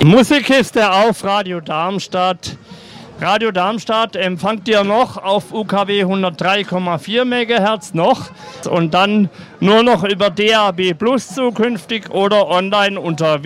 Musikkiste auf Radio Darmstadt. Radio Darmstadt empfangt ihr noch auf UKW 103,4 MHz noch und dann nur noch über DAB Plus zukünftig oder online unter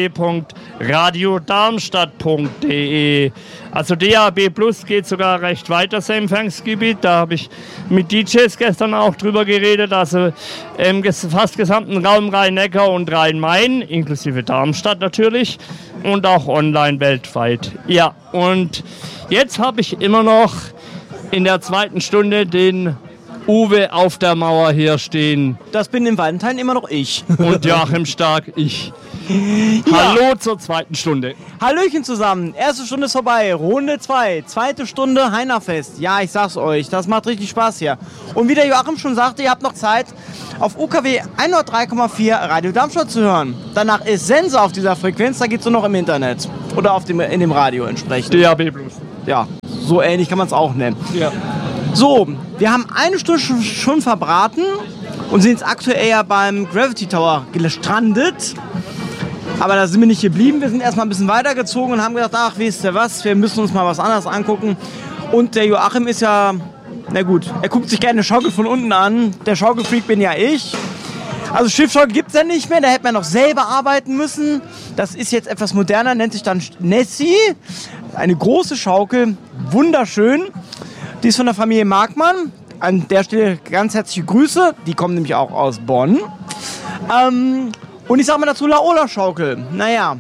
www.radiodarmstadt.de. Also DAB Plus geht sogar recht weit, das Empfangsgebiet. Da habe ich mit DJs gestern auch drüber geredet. Also im fast gesamten Raum Rhein-Neckar und Rhein-Main, inklusive Darmstadt natürlich und auch online weltweit. Ja, und jetzt habe ich immer noch in der zweiten Stunde den Uwe auf der Mauer hier stehen. Das bin im Valentin immer noch ich. Und Joachim Stark, ich. Ja. Hallo zur zweiten Stunde. Hallöchen zusammen. Erste Stunde ist vorbei. Runde 2. Zweite Stunde Heinerfest. Ja, ich sag's euch. Das macht richtig Spaß hier. Und wie der Joachim schon sagte, ihr habt noch Zeit, auf UKW 103,4 Radio Darmstadt zu hören. Danach ist Sense auf dieser Frequenz. Da geht's nur noch im Internet. Oder in dem Radio entsprechend. DAB Plus. Ja, so ähnlich kann man es auch nennen. Ja. So, wir haben eine Stunde schon verbraten und sind jetzt aktuell ja beim Gravity Tower gestrandet. Aber da sind wir nicht geblieben. Wir sind erstmal ein bisschen weitergezogen und haben gedacht, ach, wisst ihr was, wir müssen uns mal was anderes angucken. Und der Joachim ist ja, na gut, er guckt sich gerne eine Schaukel von unten an. Der Schaukelfreak bin ja ich. Also Schiffschaukel gibt es ja nicht mehr, da hätte man noch selber arbeiten müssen. Das ist jetzt etwas moderner, nennt sich dann Nessie. Eine große Schaukel, wunderschön. Die ist von der Familie Markmann. An der Stelle ganz herzliche Grüße. Die kommen nämlich auch aus Bonn. Und ich sage mal dazu Laola-Schaukel. Naja,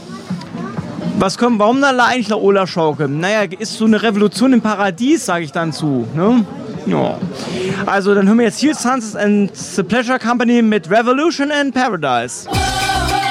warum dann eigentlich Laola-Schaukel? Naja, ist so eine Revolution im Paradies, sage ich dann zu. Ne? Ja. Also dann hören wir jetzt hier Sunset and the Pleasure Company mit Revolution in Paradise.